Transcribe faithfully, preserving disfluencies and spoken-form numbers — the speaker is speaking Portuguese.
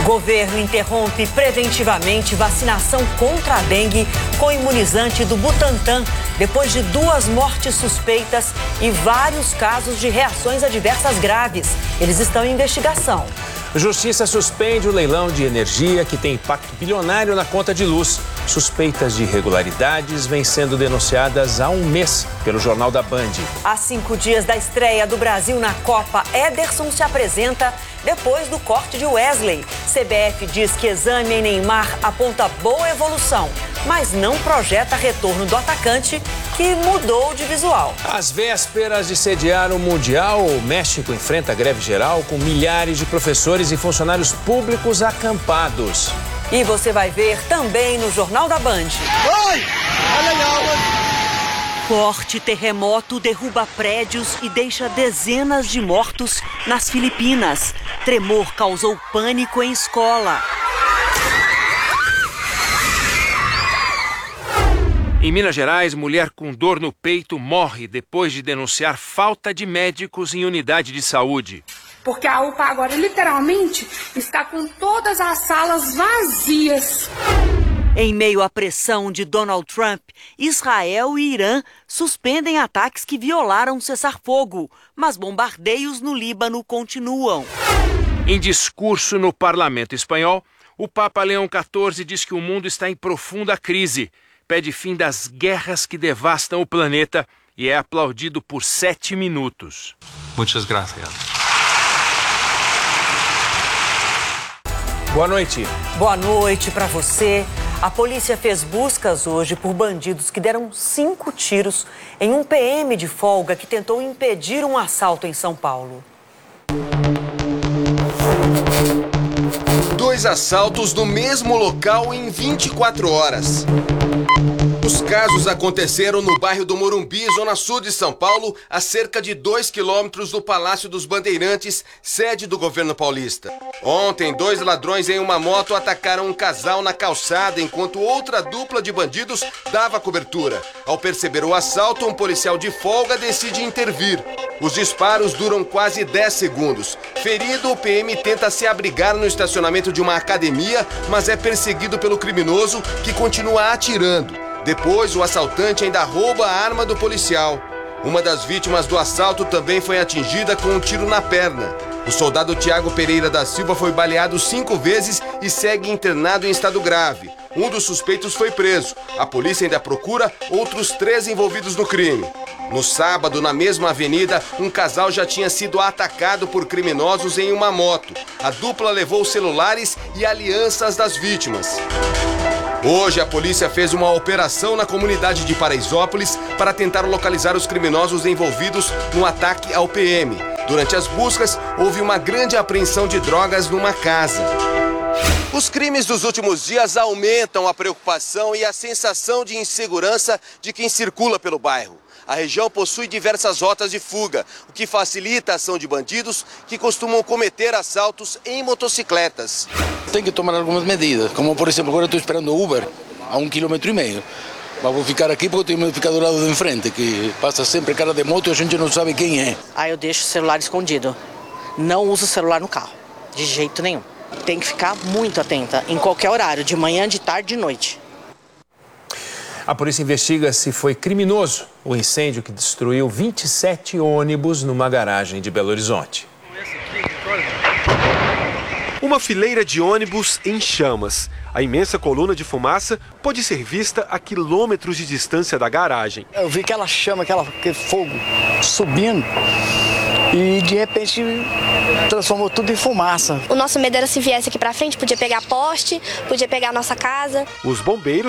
Governo interrompe preventivamente vacinação contra a dengue com imunizante do Butantan, depois de duas mortes suspeitas e vários casos de reações adversas graves. Eles estão em investigação. Justiça suspende o leilão de energia que tem impacto bilionário na conta de luz. Suspeitas de irregularidades vêm sendo denunciadas há um mês pelo Jornal da Band. Há cinco dias da estreia do Brasil na Copa, Ederson se apresenta depois do corte de Wesley. C B F diz que exame em Neymar aponta boa evolução, mas não projeta retorno do atacante, que mudou de visual. Às vésperas de sediar o Mundial, o México enfrenta greve geral com milhares de professores e funcionários públicos acampados. E você vai ver também no Jornal da Band. Forte terremoto derruba prédios e deixa dezenas de mortos nas Filipinas. Tremor causou pânico em escola. Em Minas Gerais, mulher com dor no peito morre depois de denunciar falta de médicos em unidade de saúde. Porque a U P A agora, literalmente, está com todas as salas vazias. Em meio à pressão de Donald Trump, Israel e Irã suspendem ataques que violaram o cessar-fogo, mas bombardeios no Líbano continuam. Em discurso no parlamento espanhol, o Papa Leão quatorze diz que o mundo está em profunda crise, pede fim das guerras que devastam o planeta e é aplaudido por sete minutos. Muchas gracias. Boa noite. Boa noite para você. A polícia fez buscas hoje por bandidos que deram cinco tiros em um P M de folga que tentou impedir um assalto em São Paulo. Dois assaltos no mesmo local em vinte e quatro horas. Os casos aconteceram no bairro do Morumbi, zona sul de São Paulo, a cerca de dois quilômetros do Palácio dos Bandeirantes, sede do governo paulista. Ontem, dois ladrões em uma moto atacaram um casal na calçada, enquanto outra dupla de bandidos dava cobertura. Ao perceber o assalto, um policial de folga decide intervir. Os disparos duram quase dez segundos. Ferido, o P M tenta se abrigar no estacionamento de uma academia, mas é perseguido pelo criminoso, que continua atirando. Depois, o assaltante ainda rouba a arma do policial. Uma das vítimas do assalto também foi atingida com um tiro na perna. O soldado Tiago Pereira da Silva foi baleado cinco vezes e segue internado em estado grave. Um dos suspeitos foi preso. A polícia ainda procura outros três envolvidos no crime. No sábado, na mesma avenida, um casal já tinha sido atacado por criminosos em uma moto. A dupla levou celulares e alianças das vítimas. Hoje, a polícia fez uma operação na comunidade de Paraisópolis para tentar localizar os criminosos envolvidos no ataque ao P M. Durante as buscas, houve uma grande apreensão de drogas numa casa. Os crimes dos últimos dias aumentam a preocupação e a sensação de insegurança de quem circula pelo bairro. A região possui diversas rotas de fuga, o que facilita a ação de bandidos que costumam cometer assaltos em motocicletas. Tem que tomar algumas medidas, como por exemplo, agora estou esperando o Uber a um quilômetro e meio. Vou ficar aqui porque eu tenho que ficar do lado de frente, que passa sempre cara de moto e a gente não sabe quem é. Aí eu deixo o celular escondido. Não uso o celular no carro, de jeito nenhum. Tem que ficar muito atenta, em qualquer horário, de manhã, de tarde, de noite. A polícia investiga se foi criminoso o incêndio que destruiu vinte e sete ônibus numa garagem de Belo Horizonte. Uma fileira de ônibus em chamas. A imensa coluna de fumaça pode ser vista a quilômetros de distância da garagem. Eu vi aquela chama, aquela, aquele fogo subindo e de repente transformou tudo em fumaça. O nosso medo era se viesse aqui pra frente, podia pegar poste, podia pegar a nossa casa. Os bombeiros